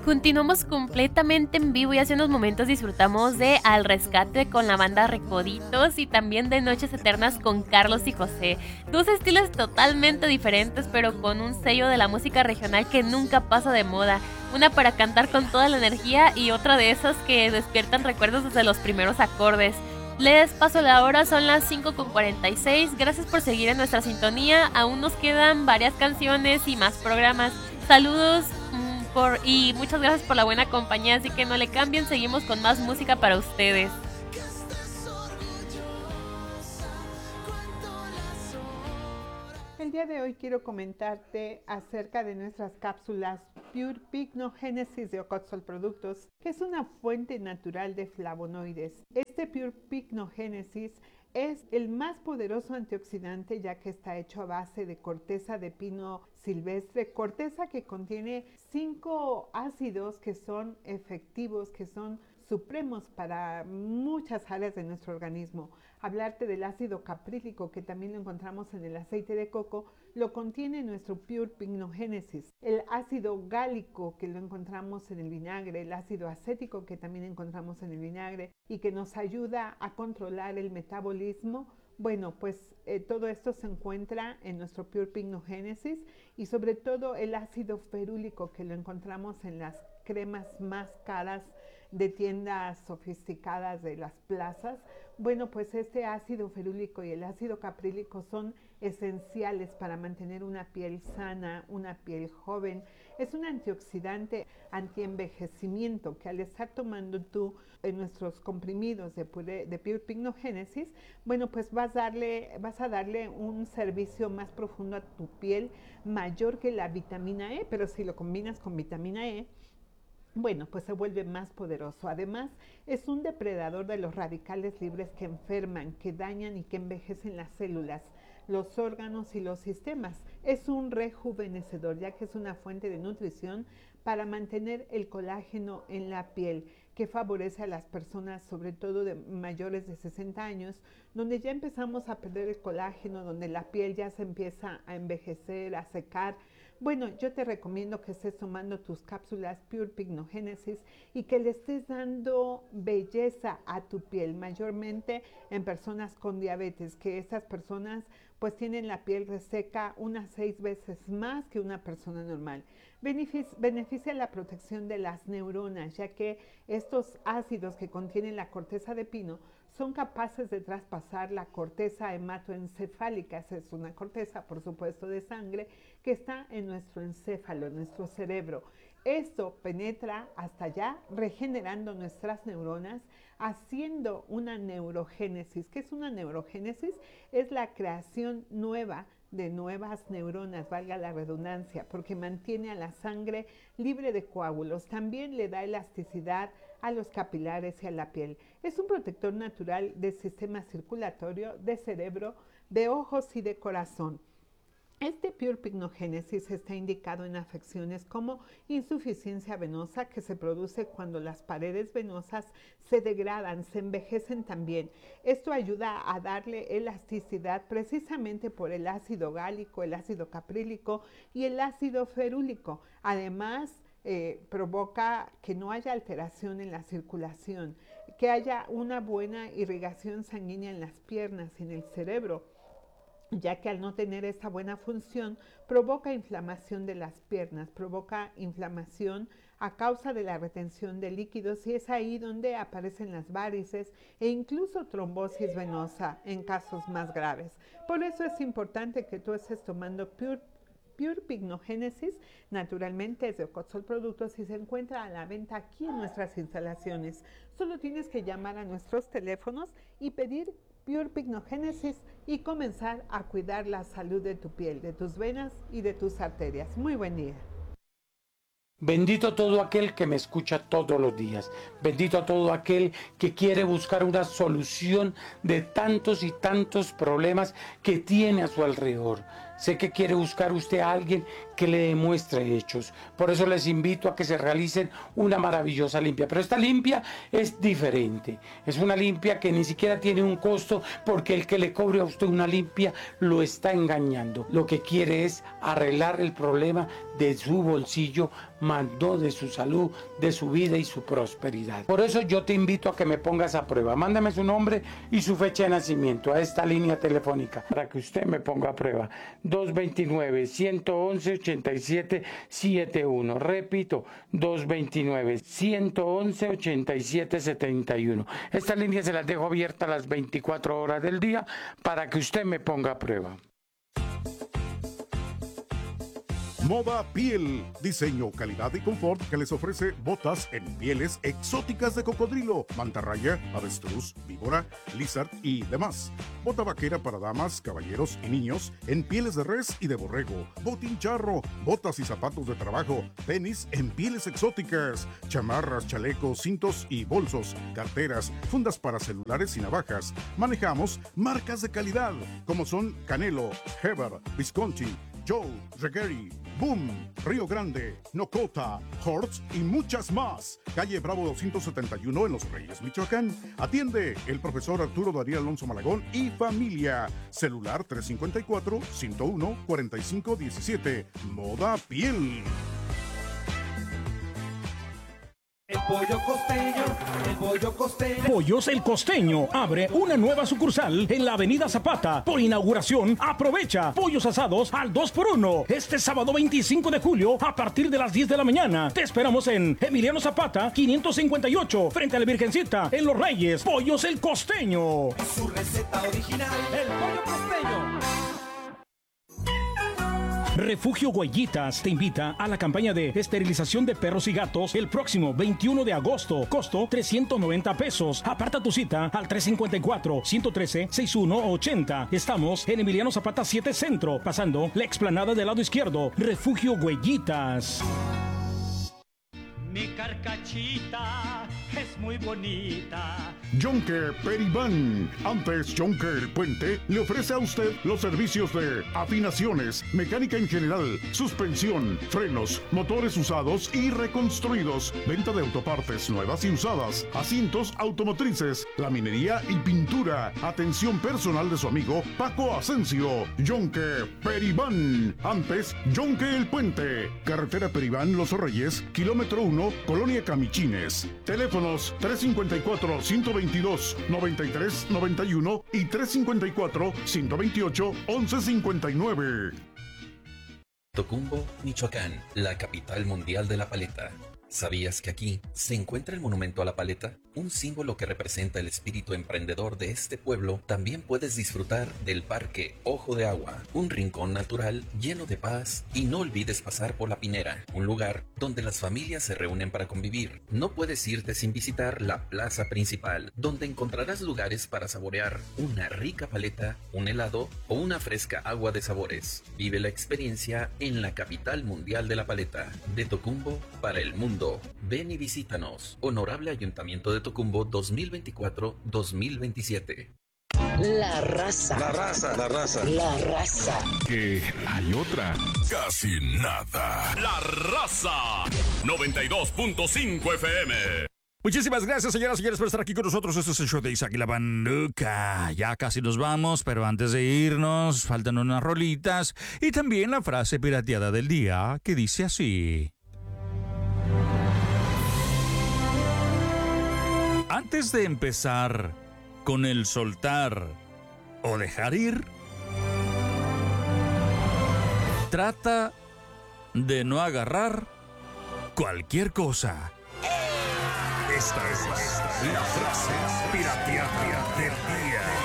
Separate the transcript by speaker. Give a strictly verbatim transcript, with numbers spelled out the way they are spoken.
Speaker 1: Continuamos completamente en vivo y hace unos momentos disfrutamos de Al Rescate con la banda Recoditos y también de Noches Eternas con Carlos y José. Dos estilos totalmente diferentes pero con un sello de la música regional que nunca pasa de moda. Una para cantar con toda la energía y otra de esas que despiertan recuerdos desde los primeros acordes. Les paso la hora, son las cinco con cuarenta y seis. Gracias por seguir en nuestra sintonía. Aún nos quedan varias canciones y más programas. Saludos mmm, por, y muchas gracias por la buena compañía. Así que no le cambien, seguimos con más música para ustedes.
Speaker 2: El día de hoy quiero comentarte acerca de nuestras cápsulas Pure Pignogenesis de Ocotzol Productos, que es una fuente natural de flavonoides. Este Pure Pignogenesis es el más poderoso antioxidante ya que está hecho a base de corteza de pino silvestre, corteza que contiene cinco ácidos que son efectivos, que son supremos para muchas áreas de nuestro organismo. Hablarte del ácido caprílico, que también lo encontramos en el aceite de coco, lo contiene nuestro Pure Pignogenesis. El ácido gálico, que lo encontramos en el vinagre, el ácido acético, que también encontramos en el vinagre y que nos ayuda a controlar el metabolismo. Bueno, pues eh, todo esto se encuentra en nuestro Pure Pignogenesis y sobre todo el ácido ferúlico, que lo encontramos en las cremas más caras de tiendas sofisticadas de las plazas. Bueno, pues este ácido ferúlico y el ácido caprílico son esenciales para mantener una piel sana, una piel joven. Es un antioxidante antienvejecimiento que al estar tomando tú en nuestros comprimidos de Pure, de Pure Pignogenesis, bueno, pues vas a, darle, vas a darle un servicio más profundo a tu piel, mayor que la vitamina E, pero si lo combinas con vitamina E, bueno, pues se vuelve más poderoso. Además, es un depredador de los radicales libres que enferman, que dañan y que envejecen las células, los órganos y los sistemas. Es un rejuvenecedor, ya que es una fuente de nutrición para mantener el colágeno en la piel, que favorece a las personas, sobre todo de mayores de sesenta años, donde ya empezamos a perder el colágeno, donde la piel ya se empieza a envejecer, a secar. Bueno, yo te recomiendo que estés tomando tus cápsulas Pure Pignogenesis y que le estés dando belleza a tu piel, mayormente en personas con diabetes, que estas personas pues tienen la piel reseca unas seis veces más que una persona normal. Beneficia, beneficia la protección de las neuronas, ya que estos ácidos que contienen la corteza de pino son capaces de traspasar la corteza hematoencefálica. Esa es una corteza, por supuesto, de sangre que está en nuestro encéfalo, en nuestro cerebro. Esto penetra hasta allá, regenerando nuestras neuronas, haciendo una neurogénesis. ¿Qué es una neurogénesis? Es la creación nueva de nuevas neuronas, valga la redundancia, porque mantiene a la sangre libre de coágulos. También le da elasticidad a los capilares y a la piel. Es un protector natural del sistema circulatorio, de cerebro, de ojos y de corazón. Este Pure Pignogenesis está indicado en afecciones como insuficiencia venosa, que se produce cuando las paredes venosas se degradan, se envejecen también. Esto ayuda a darle elasticidad precisamente por el ácido gálico, el ácido caprílico y el ácido ferúlico. Además, eh, provoca que no haya alteración en la circulación, que haya una buena irrigación sanguínea en las piernas y en el cerebro, ya que al no tener esta buena función provoca inflamación de las piernas, provoca inflamación a causa de la retención de líquidos y es ahí donde aparecen las varices e incluso trombosis venosa en casos más graves. Por eso es importante que tú estés tomando Pure Pure Pignogenesis, naturalmente es de Ocotzol Productos y se encuentra a la venta aquí en nuestras instalaciones. Solo tienes que llamar a nuestros teléfonos y pedir Pure Pignogenesis y comenzar a cuidar la salud de tu piel, de tus venas y de tus arterias. Muy buen día.
Speaker 3: Bendito todo aquel que me escucha todos los días. Bendito a todo aquel que quiere buscar una solución de tantos y tantos problemas que tiene a su alrededor. Sé que quiere buscar usted a alguien que le demuestre hechos. Por eso les invito a que se realicen una maravillosa limpia. Pero esta limpia es diferente. Es una limpia que ni siquiera tiene un costo, porque el que le cobre a usted una limpia lo está engañando. Lo que quiere es arreglar el problema de su bolsillo, más no de su salud, de su vida y su prosperidad. Por eso yo te invito a que me pongas a prueba. Mándame su nombre y su fecha de nacimiento a esta línea telefónica para que usted me ponga a prueba. dos dos nueve, uno uno uno, ocho siete siete uno. Repito, dos dos nueve, uno uno uno, ocho siete siete uno. Esta línea se las dejo abierta a las veinticuatro horas del día para que usted me ponga a prueba.
Speaker 4: Moda Piel, diseño, calidad y confort que les ofrece botas en pieles exóticas de cocodrilo, mantarraya, avestruz, víbora, lizard y demás. Bota vaquera para damas, caballeros y niños en pieles de res y de borrego, botín charro, botas y zapatos de trabajo, tenis en pieles exóticas, chamarras, chalecos, cintos y bolsos, carteras, fundas para celulares y navajas. Manejamos marcas de calidad como son Canelo, Heber, Visconti, Joe, Regueri, Boom, Río Grande, Nocota, Hortz y muchas más. Calle Bravo doscientos setenta y uno en Los Reyes, Michoacán. Atiende el profesor Arturo Darío Alonso Malagón y familia. Celular tres cinco cuatro, uno cero uno, cuatro cinco uno siete. Moda Piel.
Speaker 5: El pollo costeño, el pollo costeño.
Speaker 6: Pollos El Costeño abre una nueva sucursal en la avenida Zapata. Por inauguración, aprovecha pollos asados al dos por uno. Este sábado veinticinco de julio a partir de las diez de la mañana. Te esperamos en Emiliano Zapata, quinientos cincuenta y ocho, frente a la Virgencita, en Los Reyes. Pollos El Costeño.
Speaker 5: Su receta original, el pollo costeño.
Speaker 6: Refugio Huellitas te invita a la campaña de esterilización de perros y gatos el próximo veintiuno de agosto. Costo trescientos noventa pesos. Aparta tu cita al tres cinco cuatro, uno uno tres, seis uno ocho cero. Estamos en Emiliano Zapata siete Centro, pasando la explanada del lado izquierdo. Refugio Huellitas.
Speaker 7: Mi carcachita es muy bonita.
Speaker 4: Yonke Peribán. Antes Yonke El Puente le ofrece a usted los servicios de afinaciones, mecánica en general, suspensión, frenos, motores usados y reconstruidos, venta de autopartes nuevas y usadas, asientos automotrices, laminería y pintura. Atención personal de su amigo Paco Asensio. Yonke Peribán. Antes Yonke El Puente. Carretera Peribán Los Reyes, kilómetro uno, Colonia Camichines. Teléfonos tres cinco cuatro, uno dos dos, nueve tres nueve uno y tres cinco cuatro, uno dos ocho, once cincuenta y nueve.
Speaker 8: Tocumbo, Michoacán, la capital mundial de la paleta. ¿Sabías que aquí se encuentra el monumento a la paleta? Un símbolo que representa el espíritu emprendedor de este pueblo. También puedes disfrutar del Parque Ojo de Agua, un rincón natural lleno de paz, y no olvides pasar por La Pinera, un lugar donde las familias se reúnen para convivir. No puedes irte sin visitar la plaza principal, donde encontrarás lugares para saborear una rica paleta, un helado o una fresca agua de sabores. Vive la experiencia en la capital mundial de la paleta, de Tocumbo para el mundo. Ven y visítanos. Honorable Ayuntamiento de Tocumbo dos mil veinticuatro a dos mil veintisiete.
Speaker 9: La raza.
Speaker 10: La raza. La raza.
Speaker 9: La raza.
Speaker 11: Que hay otra.
Speaker 12: Casi nada. La raza. noventa y dos punto cinco F M.
Speaker 11: Muchísimas gracias, señoras y señores, por estar aquí con nosotros. Este es el show de Isaac y la Banduca. Ya casi nos vamos, pero antes de irnos, faltan unas rolitas y también la frase pirateada del día, que dice así: antes de empezar con el soltar o dejar ir, trata de no agarrar cualquier cosa.
Speaker 12: Esta es la frase pirateada del día.